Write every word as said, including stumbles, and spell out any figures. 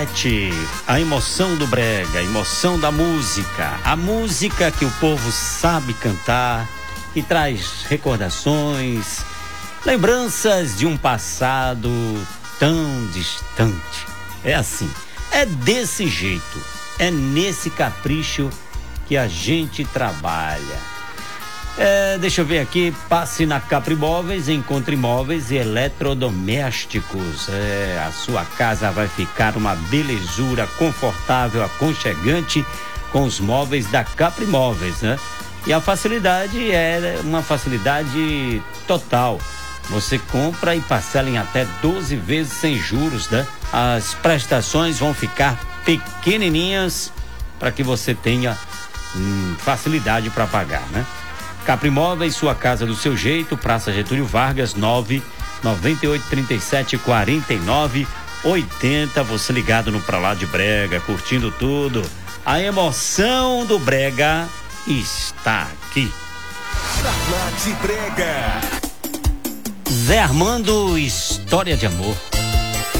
A emoção do brega, a emoção da música, a música que o povo sabe cantar, que traz recordações, lembranças de um passado tão distante. É assim, é desse jeito, é nesse capricho que a gente trabalha. É, deixa eu ver aqui, passe na Capri Móveis, encontre móveis e eletrodomésticos. É, a sua casa vai ficar uma belezura, confortável, aconchegante com os móveis da Capri Móveis, né? E a facilidade é uma facilidade total. Você compra e parcela em até doze vezes sem juros, né? As prestações vão ficar pequenininhas para que você tenha hum, facilidade para pagar, né? Capri Móveis, sua casa do seu jeito, Praça Getúlio Vargas, nove nove oito três sete quatro nove oito zero. Você ligado no Pra Lá de Brega, curtindo tudo. A emoção do brega está aqui. Pra Lá de Brega. Zé Armando, História de Amor.